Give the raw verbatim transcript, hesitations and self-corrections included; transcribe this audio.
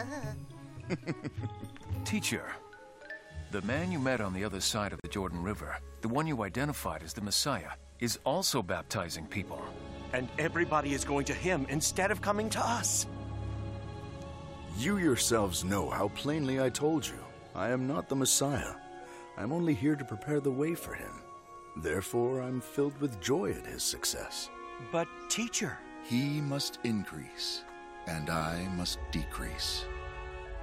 Teacher, the man you met on the other side of the Jordan River, the one you identified as the Messiah, is also baptizing people. And everybody is going to him instead of coming to us. You yourselves know how plainly I told you. I am not the Messiah. I'm only here to prepare the way for him. Therefore, I'm filled with joy at his success. But, teacher... He must increase, and I must decrease.